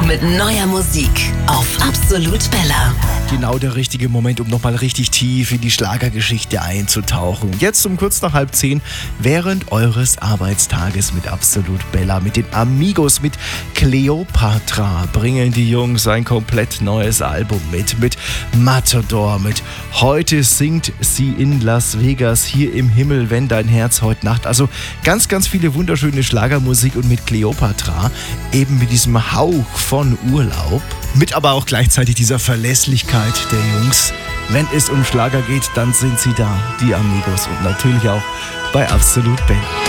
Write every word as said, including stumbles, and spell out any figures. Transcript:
mit neuer Musik auf Absolut Bella. Genau der richtige Moment, um nochmal richtig tief in die Schlagergeschichte einzutauchen. Jetzt um kurz nach halb zehn, während eures Arbeitstages mit Absolut Bella, mit den Amigos, mit Cleopatra, bringen die Jungs ein komplett neues Album mit, mit Matador, mit Heute singt sie in Las Vegas, hier im Himmel, wenn dein Herz heute Nacht. Also ganz, ganz viele wunderschöne Schlagermusik und mit Cleopatra, eben mit diesem Hauch von Urlaub, mit aber auch gleichzeitig dieser Verlässlichkeit der Jungs. Wenn es um Schlager geht, dann sind sie da, die Amigos, und natürlich auch bei Absolut Bella.